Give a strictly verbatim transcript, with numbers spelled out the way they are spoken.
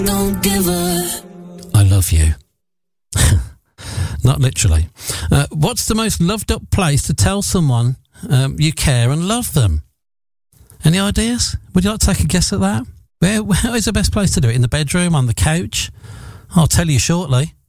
Don't give up. I love you. Not literally. Uh, what's the most loved up place to tell someone um, you care and love them? Any ideas? Would you like to take a guess at that? Where, where is the best place to do it? In the bedroom? On the couch? I'll tell you shortly.